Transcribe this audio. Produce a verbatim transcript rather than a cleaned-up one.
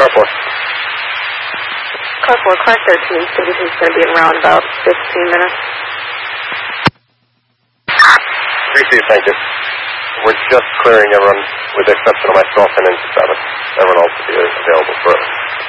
car four? Car four, car thirteen. Steventon's going to be around about fifteen minutes. Receive, thank you. We're just clearing everyone with the exception of myself and N seven. Everyone else will be available for